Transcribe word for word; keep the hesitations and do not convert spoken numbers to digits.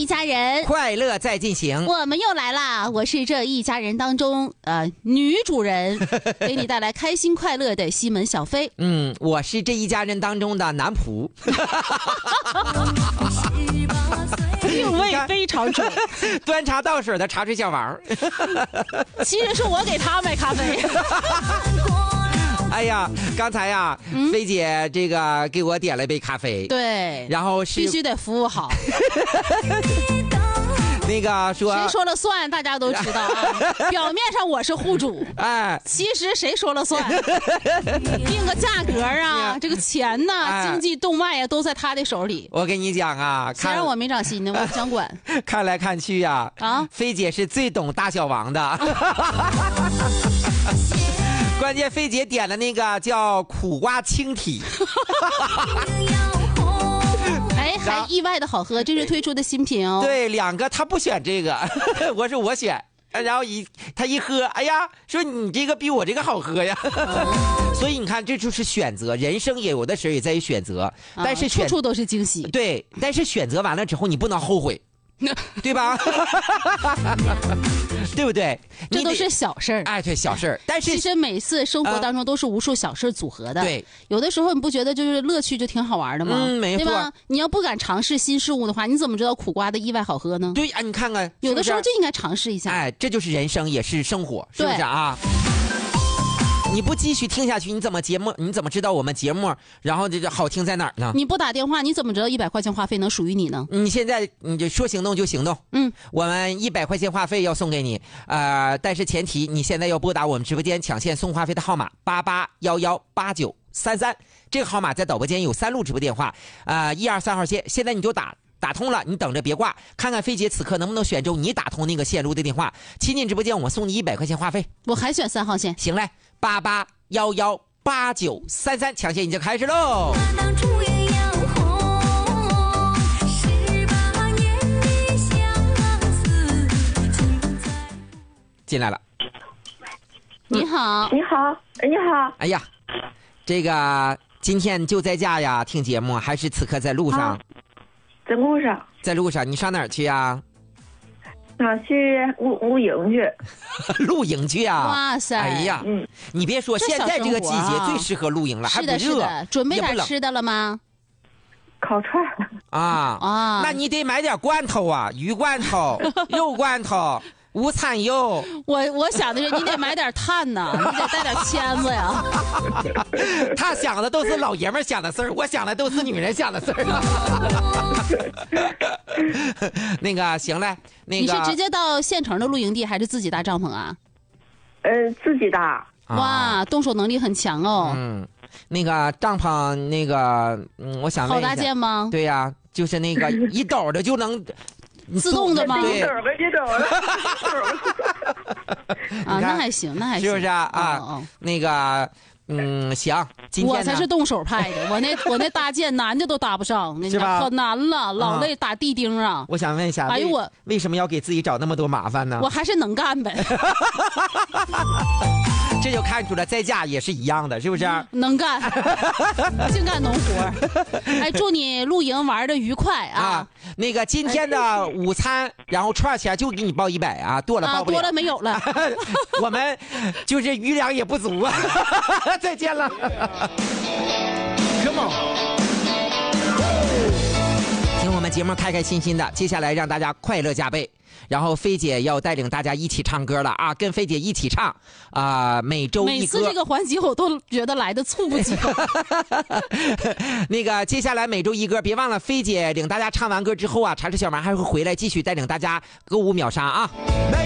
一家人， 快乐在进行。 我们又来啦！我是这一家人当中呃女主人，给你带来开心快乐的西门小飞。 嗯，我是这一家人当中的男仆。 定位非常准， 端茶倒水的茶水小王。 其实是我给他买咖啡。 哎呀，刚才呀，嗯、菲姐这个给我点了一杯咖啡， 对， 然后是必须得服务好。 那个说谁说了算，大家都知道啊。表面上我是户主，哎，其实谁说了算？定个价格啊，这个钱呐、啊，经济动脉啊，都在他的手里。 我跟你讲啊， 虽然我没长心呢，我不想管。 看来看去呀、啊，啊，菲姐是最懂大小王的。关键菲姐点的那个叫苦瓜青体。 哎，还意外的好喝，这是推出的新品哦。 对，两个他不选这个，我说我选，然后一他一喝，哎呀，说你这个比我这个好喝呀。所以你看，这就是选择，人生也有的时候也在于选择，但是选、 啊、处处都是惊喜。 对，但是选择完了之后，你不能后悔。对吧？对不对？ 这都是小事儿。 哎，对，小事儿。但是其实每次生活当中都是无数小事组合的。呃、对，有的时候你不觉得就是乐趣就挺好玩的吗？ 嗯，没错。 对吧？你要不敢尝试新事物的话，你怎么知道苦瓜的意外好喝呢？ 对啊，你看看， 有的时候就应该尝试一下。 哎，这就是人生，也是生活，是不是啊？你不继续听下去，你怎么节目？你怎么知道我们节目然后这个好听在哪儿呢？ 你不打电话，你怎么知道一百块钱话费能属于你呢？ 你现在你就说行动就行动。嗯，我们一百块钱话费要送给你，呃，但是前提你现在要拨打我们直播间抢现送话费的号码八八幺幺八九三三，这个号码在导播间有三路直播电话，呃，一二三号线，现在你就打。打通了，你等着别挂，看看菲姐此刻能不能选中你打通那个线路的电话。亲近直播间，我们送你一百块钱话费。 我还选三号线。 行嘞，八八幺幺八九三三，抢线已经开始喽。进来了。 你好， 你好，你好。 哎呀，这个今天就在家呀，听节目还是此刻在路上？啊在路上， 在路上，你上哪儿去呀？ 啊，去露露营去。 露营去啊！ 哇塞！ 哎呀，嗯，你别说，现在这个季节最适合露营了，还不热。 是的，准备点吃的了吗？ 烤串啊啊！那你得买点罐头啊，鱼罐头、肉罐头。无餐油， 我我想的是你得买点炭呐，你得带点签子呀。 他想的都是老爷们想的事儿，我想的都是女人想的事儿。那个行嘞，那个你是直接到县城的露营地，还是自己搭帐篷啊？ 呃，自己搭。 哇，动手能力很强哦。 嗯，那个帐篷，那个嗯，我想问一下， 好搭建吗？ 对呀、啊，就是那个一抖的就能。 自动的吗？ 对， 啊，那还行，那还行， 是不是啊？啊，哦哦那个，嗯，行，今天我才是动手派的，我那我那搭建男的都搭不上， 是吧？ 可难了，老累打地钉啊。 我想问一下， 哎呦我为什么要给自己找那么多麻烦呢？ 我还是能干呗。 这就看出来，在家也是一样的，是不是？ 能干，净干农活。哎，祝你露营玩的愉快啊！啊那个今天的午餐，然后串钱就给你报一百啊，多了报不了， 啊、多了没有了。 我们就是余粮也不足啊。再见了。Come on。听我们节目开开心心的，接下来让大家快乐加倍。然后菲姐要带领大家一起唱歌了啊，跟菲姐一起唱啊、呃，每周一歌。 每次这个环节我都觉得来的猝不及防。 那个接下来每周一歌，别忘了菲姐领大家唱完歌之后啊，茶室小马还会回来继续带领大家歌舞秒杀啊。